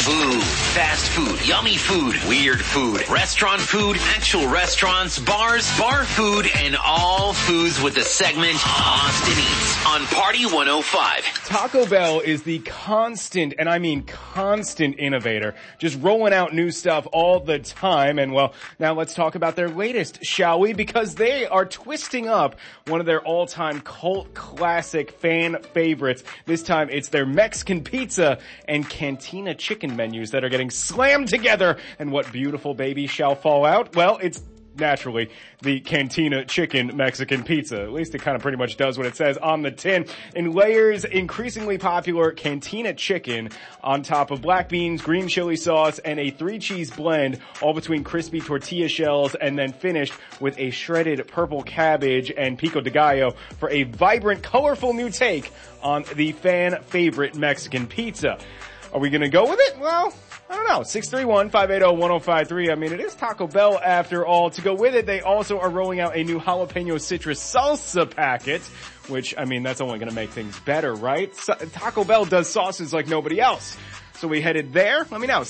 Food. Fast food, yummy food, weird food, restaurant food, actual restaurants, bars, bar food, and all foods with the segment Austin Eats on Party 105. Taco Bell is the constant, and I mean constant innovator, just rolling out new stuff all the time. And well, now let's talk about their latest, shall we? Because they are twisting up one of their all-time cult classic fan favorites. This time it's their Mexican pizza and Cantina chicken menus that are getting slammed together. And what beautiful baby shall fall out? Well, it's naturally the Cantina chicken Mexican pizza. At least it kind of pretty much does what it says on the tin. In layers, increasingly popular Cantina chicken on top of black beans, green chili sauce, and a 3-cheese blend, all between crispy tortilla shells, and then finished with a shredded purple cabbage and pico de gallo for a vibrant, colorful new take on the fan favorite Mexican pizza. Are we gonna go with it? Well, I don't know. 631-580-1053. I mean, it is Taco Bell after all. To go with it, they also are rolling out a new jalapeno citrus salsa packet, which, I mean, that's only going to make things better, right? Taco Bell does sauces like nobody else. So we headed there. Let me know.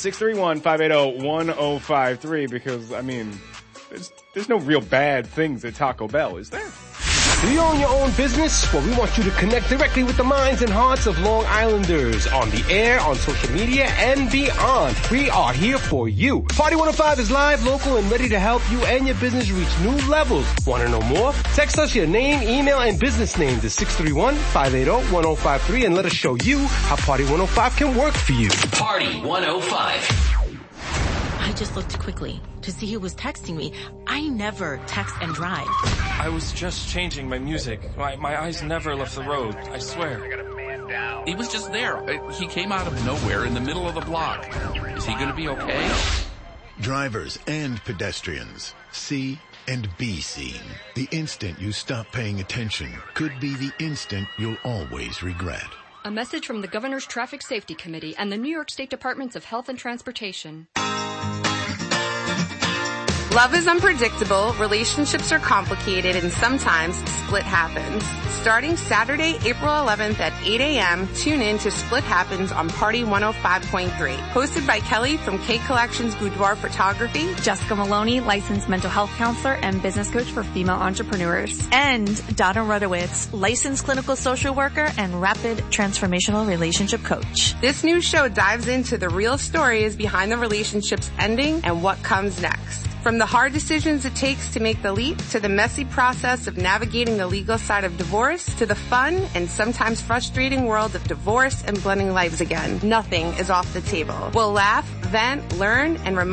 631-580-1053 because, I mean, there's no real bad things at Taco Bell, is there? Do you own your own business? Well, we want you to connect directly with the minds and hearts of Long Islanders on the air, on social media, and beyond. We are here for you. Party 105 is live, local, and ready to help you and your business reach new levels. Want to know more? Text us your name, email, and business name to 631-580-1053 and let us show you how Party 105 can work for you. Party 105. I just looked quickly to see who was texting me. I never text and drive. I was just changing my music. My eyes never left the road, I swear. He was just there. He came out of nowhere in the middle of the block. Is he going to be okay? Drivers and pedestrians, see and be seen. The instant you stop paying attention could be the instant you'll always regret. A message from the Governor's Traffic Safety Committee and the New York State Departments of Health and Transportation. Love is unpredictable, relationships are complicated, and sometimes Split happens. Starting Saturday, April 11th at 8 a.m., tune in to Split Happens on Party 105.3. Hosted by Kelly from K Collections Boudoir Photography, Jessica Maloney, licensed mental health counselor and business coach for female entrepreneurs, and Donna Rudowitz, licensed clinical social worker and rapid transformational relationship coach. This new show dives into the real stories behind the relationships ending and what comes next. From the hard decisions it takes to make the leap, to the messy process of navigating the legal side of divorce, to the fun and sometimes frustrating world of divorce and blending lives again. Nothing is off the table. We'll laugh, vent, learn, and remind